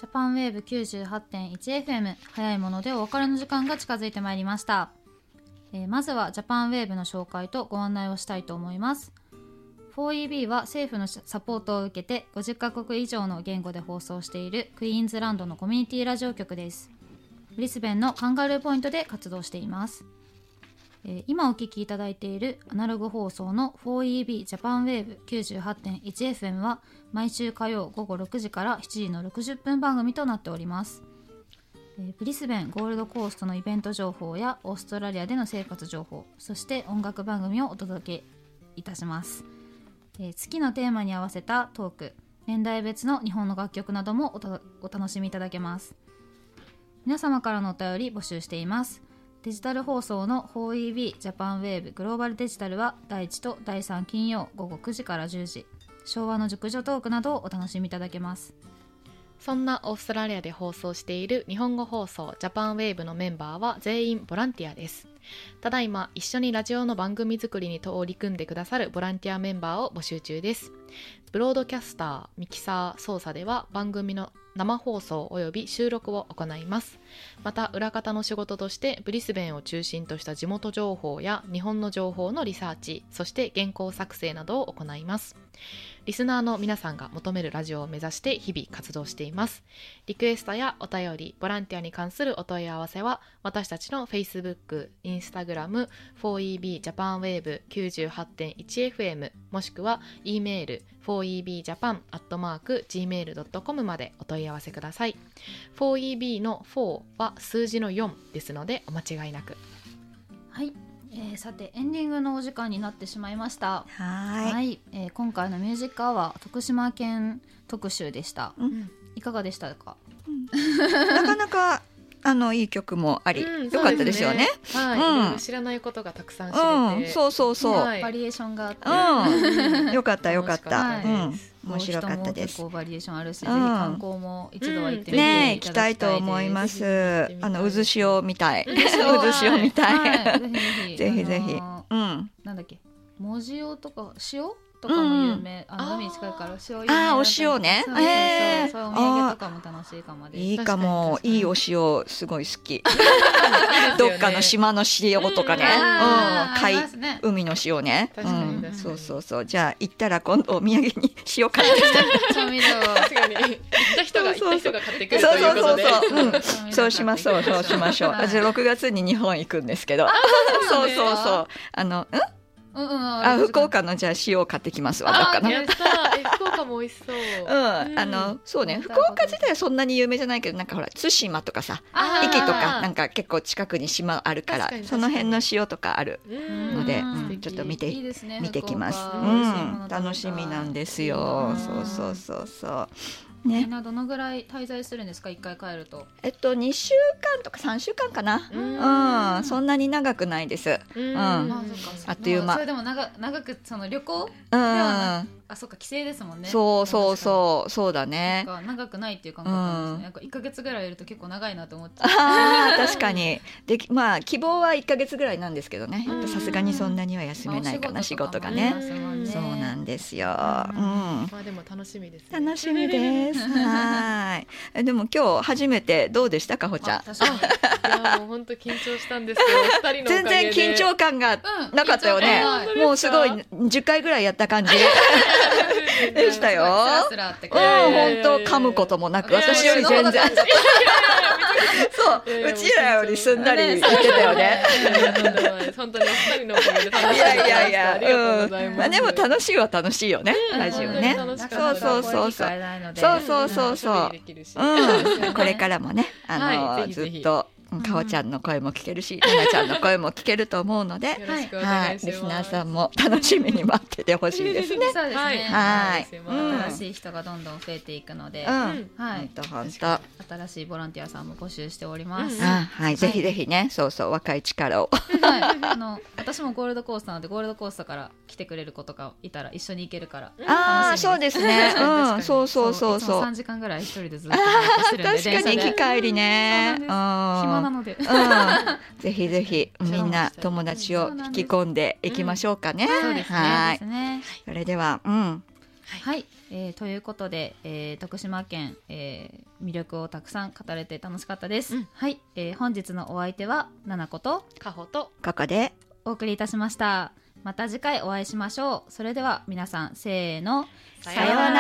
ジャパンウェーブ 98.1FM 早いものでお別れの時間が近づいてまいりました。まずはジャパンウェーブの紹介とご案内をしたいと思います。 4EB は政府のサポートを受けて50カ国以上の言語で放送しているクイーンズランドのコミュニティラジオ局です。ブリスベンのカンガルーポイントで活動しています。今お聞きいただいているアナログ放送の 4EB ジャパンウェーブ 98.1FM は毎週火曜午後6時から7時の60分番組となっております。ブリスベンゴールドコーストのイベント情報やオーストラリアでの生活情報、そして音楽番組をお届けいたします。月のテーマに合わせたトーク、年代別の日本の楽曲などもお楽しみいただけます。皆様からのお便り募集しています。デジタル放送の 4EB ジャパンウェーブグローバルデジタルは第1と第3金曜午後9時から10時、昭和の熟女トークなどをお楽しみいただけます。 そんなオーストラリアで放送している日本語放送ジャパンウェーブのメンバーは全員ボランティアです。ただいま一緒にラジオの番組作りに取り組んでくださるボランティアメンバーを募集中です。ブロードキャスター、ミキサー、操作では番組の生放送および収録を行います。また裏方の仕事としてブリスベンを中心とした地元情報や日本の情報のリサーチ、そして原稿作成などを行います。リスナーの皆さんが求めるラジオを目指して日々活動しています。リクエストやお便り、ボランティアに関するお問い合わせは私たちの Facebook、Instagram、4EB ジャパンウェーブ 98.1FM もしくは E メール 4ebjapan@gmail.com までお問い合わせください。 4EB の4は数字の4ですのでお間違いなく。 はい、さてエンディングのお時間になってしまいました。 はい、 今回のミュージックアワー徳島県特集でした、いかがでしたか？ なかなかいい曲もあり、良かったですよね。 はい、いろいろ知らないことがたくさん知れて、 そうそうそう、 バリエーションがあって、 よかったよかった。 面白かったです。結構バリエーションあるし、ぜひ観光も一度は行ってみていただきたいです。 ね、行きたいと思います。渦潮みたい。渦潮みたい。ぜひぜひ。 なんだっけ、藻塩とか塩とかも有名、海に近いから塩有名。 お塩ね。 そうお土産とかも楽しいかもです。 いいかも、いいお塩すごい好き。どっかの島の塩とかね、海の塩ね。そうそうそう。じゃあ行ったら今度お土産に塩買ってきた。 調味料確かに行った人が買ってくるということで、 そうしましょう。じゃあ6月に日本行くんですけど、そうそうそう。福岡のじゃあ塩を買ってきますわ。 福岡も美味しそう。 そうね、福岡自体はそんなに有名じゃないけど、なんかほら対馬とかさ、壱岐とかなんか結構近くに島あるから、その辺の塩とかあるので、ちょっと見てきます。楽しみなんですよ。そう。 みんなどのぐらい滞在するんですか、一回帰ると。 2週間とか3週間かな。そんなに長くないです。あっという間。 それでも長くその旅行ではそうか、帰省ですもんね。 そうだね。 長くないっていう感覚なんですね。なんか1ヶ月ぐらいいると結構長いなと思っちゃう。 確かに。まあ希望は1ヶ月ぐらいなんですけどね。さすがにそんなには休めないかな、仕事がね。そうなんですよ。まあでも楽しみですね。 楽しみです。はい。でも今日初めてどうでしたか、ほちゃん。 いやもう本当緊張したんですけど、2人のおかげで全然緊張感がなかったよね。もうすごい10回ぐらいやった感じでしたよ。 本当噛むこともなく、私より全然。そう、うちらよりすんなり言ってたよね。 本当にお二人のおかげで楽しかったです。ありがとうございます。 でも楽しいは楽しいよね、ラジオね。これからもね、ずっとかおちゃんの声も聞けるし、たなちゃんの声も聞けると思うので、リスナーさんも楽しみに待っててほしいですね。 そうですね。新しい人がどんどん増えていくので、新しいボランティアさんも募集しております。 ぜひぜひね、若い力を。 私もゴールドコースターなので、ゴールドコースターから来てくれる子とかいたら一緒に行けるから。 そうですね。そう。 3時間ぐらい一人でずっと走るんで、 確かに行き帰りね。 暇なので、 ぜひぜひみんな友達を引き込んでいきましょうかね。それでは、 ということで、徳島県、 魅力をたくさん語れて楽しかったです、はい、本日のお相手はななことかほとここでお送りいたしました。また次回お会いしましょう。それでは皆さんせーの、 さようなら。